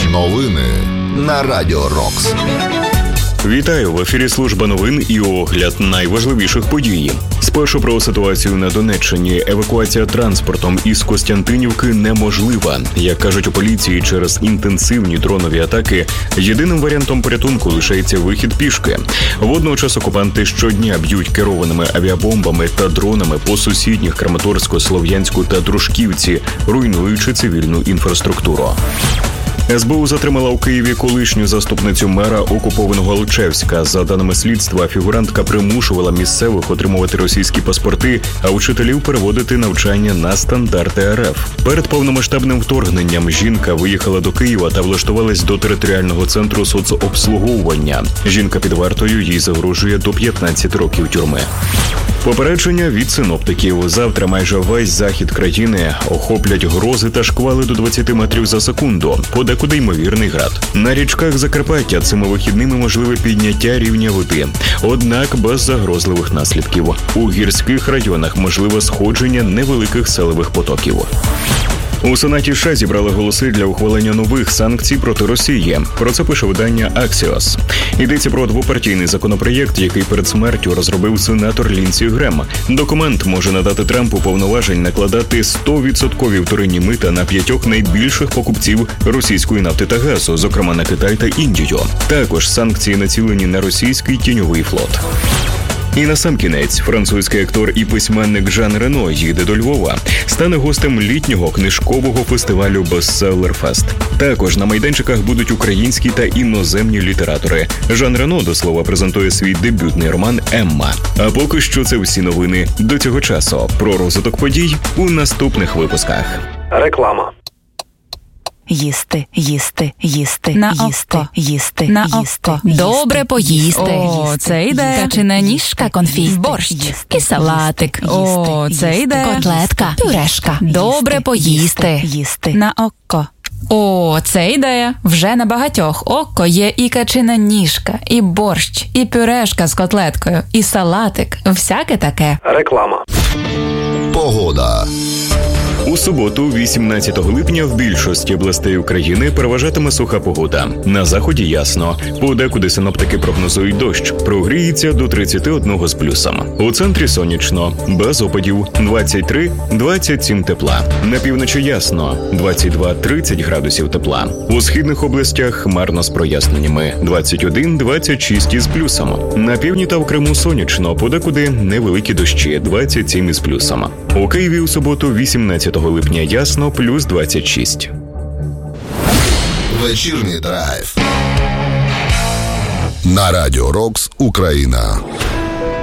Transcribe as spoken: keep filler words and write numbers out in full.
Новини на Радіо Рокс. Вітаю! В ефірі служба новин і огляд найважливіших подій. Спершу про ситуацію на Донеччині. Евакуація транспортом із Костянтинівки неможлива. Як кажуть у поліції, через інтенсивні дронові атаки єдиним варіантом порятунку лишається вихід пішки. Водночас окупанти щодня б'ють керованими авіабомбами та дронами по сусідніх Краматорську, Слов'янську та Дружківці, руйнуючи цивільну інфраструктуру. ес бе у затримала у Києві колишню заступницю мера окупованого Алчевська. За даними слідства, фігурантка примушувала місцевих отримувати російські паспорти, а вчителів переводити навчання на стандарти ер еф. Перед повномасштабним вторгненням жінка виїхала до Києва та влаштувалась до територіального центру соцобслуговування. Жінка під вартою, їй загрожує до п'ятнадцяти років тюрми. Попередження від синоптиків. Завтра майже весь захід країни охоплять грози та шквали до двадцяти метрів за секунду. Подекуди ймовірний град. На річках Закарпаття цими вихідними можливе підняття рівня води. Однак без загрозливих наслідків. У гірських районах можливе сходження невеликих селових потоків. У Сенаті США зібрали голоси для ухвалення нових санкцій проти Росії. Про це пише видання Axios. Йдеться про двопартійний законопроєкт, який перед смертю розробив сенатор Лінсі Грем. Документ може надати Трампу повноважень накладати сто відсотків вторинні мита на п'ятьох найбільших покупців російської нафти та газу, зокрема на Китай та Індію. Також санкції націлені на російський тіньовий флот. І насамкінець, французький актор і письменник Жан Рено їде до Львова. Стане гостем літнього книжкового фестивалю «Бестселлер Фест». Також на майданчиках будуть українські та іноземні літератори. Жан Рено, до слова, презентує свій дебютний роман «Емма». А поки що це всі новини до цього часу. Про розвиток подій у наступних випусках. Реклама. Їсти, їсти, їсти, на їсти, око, їсти, на їсти, око. їсти, Добре поїсти. О, Їсти. це йде. Качина ніжка, конфі, борщ їсти, і салатик. їсти, О, їсти, це йде. Котлетка, Пюрешка. їсти, Добре поїсти. їсти. На око. О, це ідея. Вже на багатьох око є і качина ніжка, і борщ, і пюрешка з котлеткою, і салатик. Всяке таке. Реклама. Погода. У суботу, вісімнадцятого липня, в більшості областей України переважатиме суха погода. На заході ясно. Подекуди синоптики прогнозують дощ. Прогріється до тридцяти одного з плюсом. У центрі сонячно. Без опадів. двадцять три - двадцять сім тепла. На півночі ясно. двадцять два - тридцять градусів тепла. У східних областях хмарно з проясненнями. двадцять один - двадцять шість із плюсом. На півдні та в Криму сонячно. Подекуди невеликі дощі. двадцять сім із плюсом. У Києві у суботу, вісімнадцятого липня ясно, плюс двадцять шість. Вечірній драйв. На Радіо Рокс, Україна.